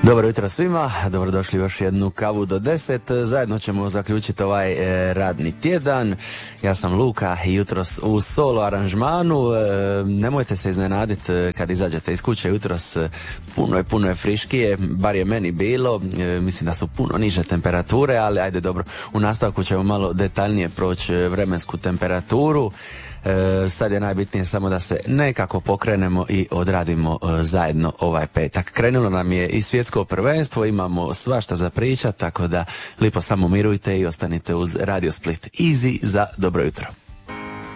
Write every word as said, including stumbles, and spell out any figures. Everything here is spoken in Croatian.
Dobro jutro svima, dobrodošli u još jednu kavu do deset. Zajedno ćemo zaključiti ovaj e, radni tjedan. Ja sam Luka i jutros u solo aranžmanu. E, nemojte se iznenaditi kad izađete iz kuće jutros. Puno je, puno je friškije, bar je meni bilo. E, mislim da su puno niže temperature, ali ajde dobro. U nastavku ćemo malo detaljnije proći vremensku temperaturu. E, sad je najbitnije samo da se nekako pokrenemo i odradimo e, zajedno ovaj petak. Krenulo nam je i svjetsko prvenstvo, imamo svašta za pričat, tako da lipo samo mirujte i ostanite uz Radio Split. Easy za dobro jutro.